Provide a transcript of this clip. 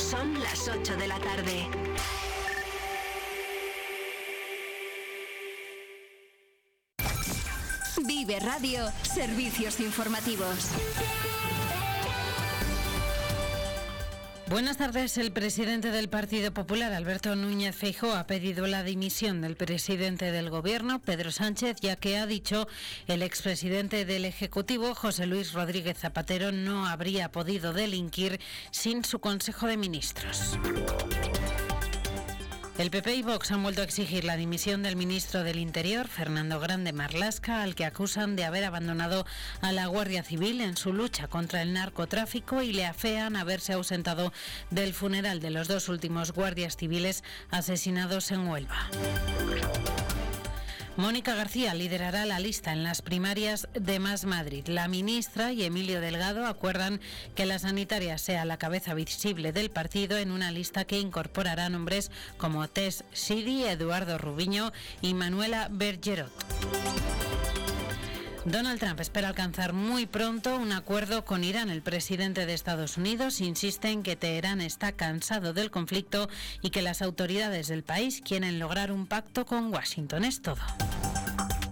Son las 8 de la tarde. Vive Radio, servicios informativos. Buenas tardes. El presidente del Partido Popular, Alberto Núñez Feijóo, ha pedido la dimisión del presidente del Gobierno, Pedro Sánchez, ya que ha dicho el expresidente del Ejecutivo, José Luis Rodríguez Zapatero, no habría podido delinquir sin su Consejo de Ministros. El PP y Vox han vuelto a exigir la dimisión del ministro del Interior, Fernando Grande Marlaska, al que acusan de haber abandonado a la Guardia Civil en su lucha contra el narcotráfico y le afean haberse ausentado del funeral de los dos últimos guardias civiles asesinados en Huelva. Mónica García liderará la lista en las primarias de Más Madrid. La ministra y Emilio Delgado acuerdan que la sanitaria sea la cabeza visible del partido en una lista que incorporará nombres como Tess Sidi, Eduardo Rubiño y Manuela Bergerot. Donald Trump espera alcanzar muy pronto un acuerdo con Irán. El presidente de Estados Unidos insiste en que Teherán está cansado del conflicto y que las autoridades del país quieren lograr un pacto con Washington. Es todo.